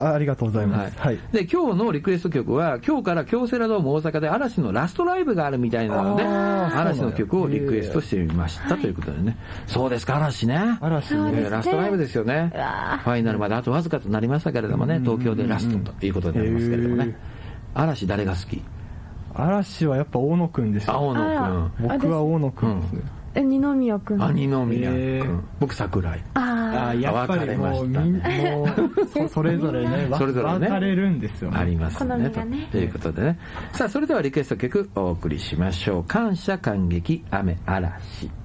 ありがとうございます。はい。 で、今日のリクエスト曲は、今日から京セラドーム大阪で嵐のラストライブがあるみたいなので、嵐の曲をリクエストしてみましたということでね。そうですか、嵐ね。 嵐ね。 ラストライブですよね。ファイナルまであとわずかとなりましたけれどもね、東京でラストということになりますけれどもね。嵐誰が好き？ 嵐はやっぱ大野くんですよ。 大野くん。 僕は大野くんですね。 二宮くん。 二宮くん。僕桜井。 やっぱりもうそれぞれね、分かれるんですよね。 ありますね。ということでね。さあ、それではリクエスト曲お送りしましょう。感謝感激雨嵐。